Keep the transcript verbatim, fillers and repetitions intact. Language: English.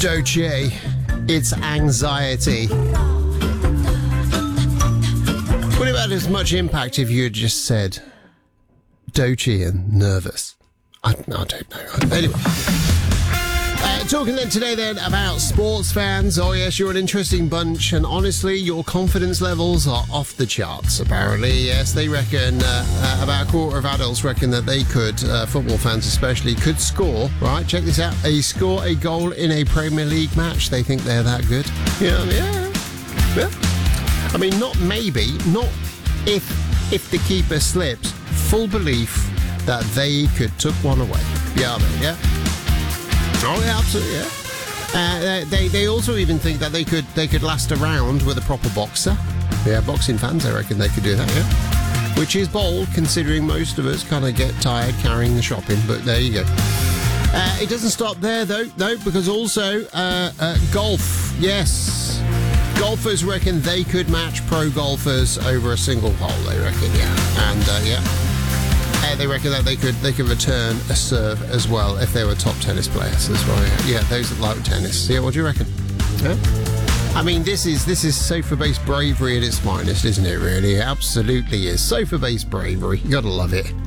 Doce, it's anxiety. Would it have had as much impact if you had just said Doce and nervous? I, I don't know. Anyway. Uh, talking then today then about sports fans. Oh yes, you're an interesting bunch, and honestly, your confidence levels are off the charts, apparently. Yes, they reckon, uh, uh, about a quarter of adults reckon that they could, uh, football fans especially, could score, right, check this out, a score a goal in a Premier League match. They think they're that good. Yeah, yeah, yeah. I mean, not maybe, not if, if the keeper slips, full belief that they could took one away. Yeah, I mean, yeah. Oh, yeah, absolutely, yeah. Uh, they they also even think that they could they could last a round with a proper boxer. Yeah, boxing fans, I reckon they could do that, yeah. Which is bold, considering most of us kind of get tired carrying the shopping, but there you go. Uh, it doesn't stop there, though, no, because also uh, uh, golf, yes. Golfers reckon they could match pro golfers over a single hole, they reckon, yeah. And, uh, yeah. Uh, they reckon that they could they could return a serve as well if they were top tennis players as well. Yeah, yeah, those that like tennis. Yeah, what do you reckon? Yeah? I mean, this is this is sofa-based bravery at its finest, isn't it? Really, it absolutely is sofa-based bravery. You gotta love it.